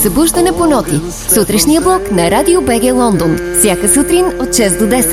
Събуждане по ноти. Сутрешния блок на Радио БГ Лондон. Всяка сутрин от 6 до 10.